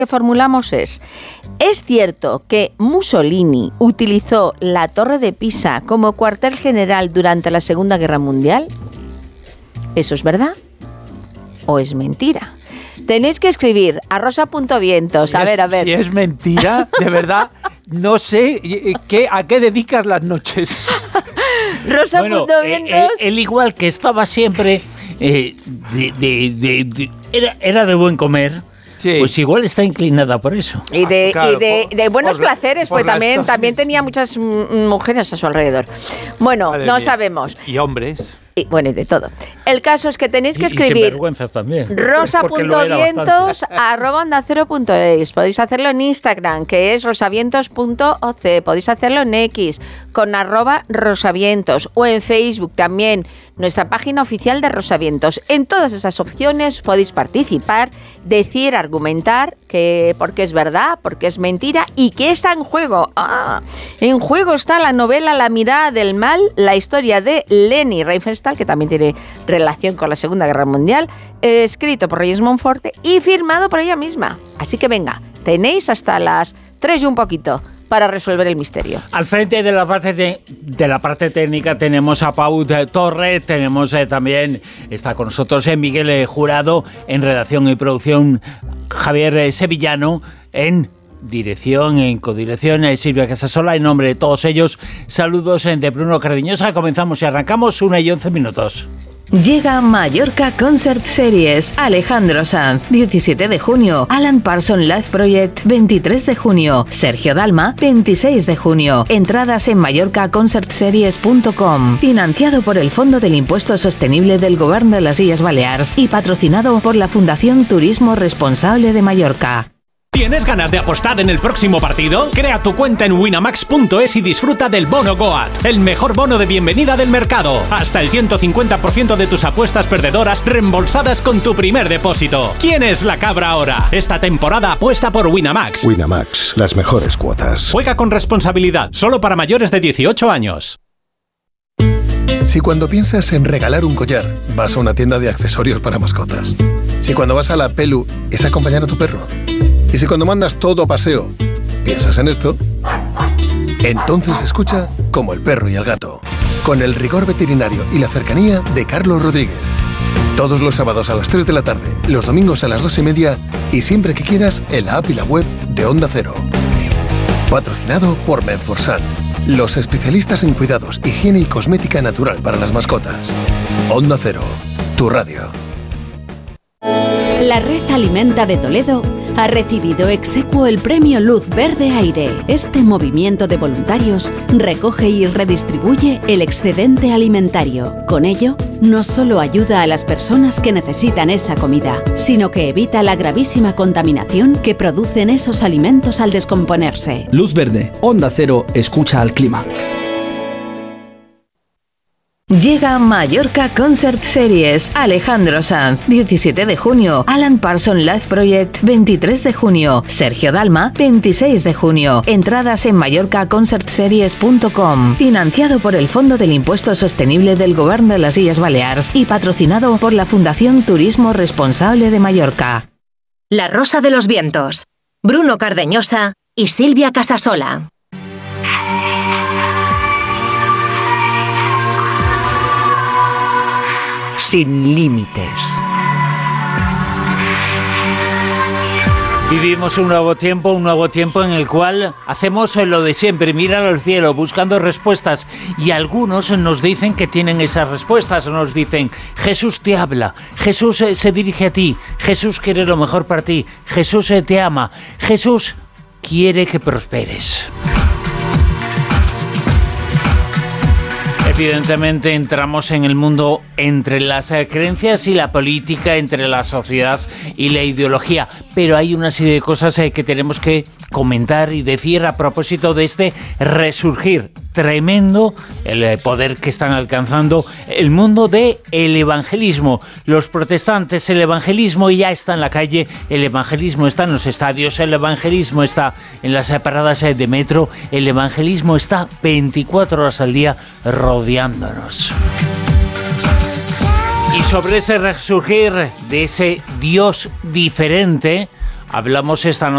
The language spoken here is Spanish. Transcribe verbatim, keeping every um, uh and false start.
que formulamos es: ¿es cierto que Mussolini utilizó la Torre de Pisa como cuartel general durante la Segunda Guerra Mundial? ¿Eso es verdad o es mentira? Tenéis que escribir a rosa.vientos. A si ver, es, a ver. Si es mentira, de verdad, no sé qué, a qué dedicas las noches. Rosa.vientos. Bueno, eh, él igual que estaba siempre, eh, de, de, de, de, era, era de buen comer. Sí. Pues igual está inclinada por eso. Y de, claro, y de, por, de buenos por placeres, porque también, también tenía muchas mujeres a su alrededor. Bueno, Madre no mía. sabemos. Y hombres. Y, bueno, y de todo. El caso es que tenéis que y, escribir y sinvergüenzas también. rosa.vientos arroba onda cero punto es. Podéis hacerlo en Instagram, que es rosavientos punto o ce. Podéis hacerlo en X, con arroba rosavientos. O en Facebook también, nuestra página oficial de Rosavientos. En todas esas opciones podéis participar, decir, argumentar que porque es verdad, porque es mentira y que está en juego. Ah, en juego está la novela La mirada del mal, la historia de Leni Riefenstahl, que también tiene relación con la Segunda Guerra Mundial, eh, escrito por Reyes Monforte y firmado por ella misma. Así que venga, tenéis hasta las tres y un poquito para resolver el misterio. Al frente de la parte de, de la parte técnica tenemos a Pau Torres, tenemos eh, también, está con nosotros eh, Miguel eh, Jurado, en redacción y producción Javier eh, Sevillano, en dirección, en codirección eh, Silvia Casasola. En nombre de todos ellos, saludos eh, de Bruno Cardeñosa. Comenzamos y arrancamos, una y once minutos. Llega Mallorca Concert Series. Alejandro Sanz, diecisiete de junio. Alan Parsons Live Project, veintitrés de junio. Sergio Dalma, veintiséis de junio. Entradas en mallorca concert series punto com. Financiado por el Fondo del Impuesto Sostenible del Govern de las Illes Balears y patrocinado por la Fundación Turismo Responsable de Mallorca. ¿Tienes ganas de apostar en el próximo partido? Crea tu cuenta en winamax punto es y disfruta del bono Goat, el mejor bono de bienvenida del mercado. Hasta el ciento cincuenta por ciento de tus apuestas perdedoras reembolsadas con tu primer depósito. ¿Quién es la cabra ahora? Esta temporada apuesta por Winamax. Winamax, las mejores cuotas. Juega con responsabilidad, solo para mayores de dieciocho años. Si cuando piensas en regalar un collar, vas a una tienda de accesorios para mascotas. Si cuando vas a la Pelu, es acompañar a tu perro. Y si cuando mandas todo a paseo, piensas en esto, entonces escucha Como el perro y el gato, con el rigor veterinario y la cercanía de Carlos Rodríguez. Todos los sábados a las tres de la tarde, los domingos a las dos y media y siempre que quieras en la app y la web de Onda Cero. Patrocinado por Menforsan, los especialistas en cuidados, higiene y cosmética natural para las mascotas. Onda Cero, tu radio. La Red Alimenta de Toledo ha recibido ex aequo el premio Luz Verde Aire. Este movimiento de voluntarios recoge y redistribuye el excedente alimentario. Con ello, no solo ayuda a las personas que necesitan esa comida, sino que evita la gravísima contaminación que producen esos alimentos al descomponerse. Luz Verde, Onda Cero, escucha al clima. Llega Mallorca Concert Series. Alejandro Sanz, diecisiete de junio. Alan Parsons Live Project, veintitrés de junio. Sergio Dalma, veintiséis de junio. Entradas en mallorca concert series punto com. Financiado por el Fondo del Impuesto Sostenible del Govern de las Illes Balears y patrocinado por la Fundación Turismo Responsable de Mallorca. La Rosa de los Vientos. Bruno Cardeñosa y Silvia Casasola. Sin límites. Vivimos un nuevo tiempo, un nuevo tiempo en el cual hacemos lo de siempre, mirar al cielo buscando respuestas, y algunos nos dicen que tienen esas respuestas, nos dicen: Jesús te habla, Jesús se dirige a ti, Jesús quiere lo mejor para ti, Jesús te ama, Jesús quiere que prosperes. Evidentemente entramos en el mundo entre las creencias y la política, entre la sociedad y la ideología, pero hay una serie de cosas que tenemos que comentar y decir a propósito de este resurgir tremendo, el poder que están alcanzando el mundo del evangelismo. Los protestantes, el evangelismo ya está en la calle, el evangelismo está en los estadios, el evangelismo está en las paradas de metro, el evangelismo está veinticuatro horas al día rodeándonos. Y sobre ese resurgir de ese Dios diferente, hablamos esta noche